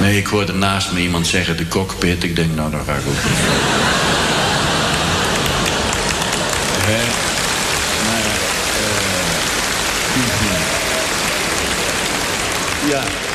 Nee, ik hoorde naast me iemand zeggen de cockpit. Ik denk, nou, daar ga ik ook niet. Ja.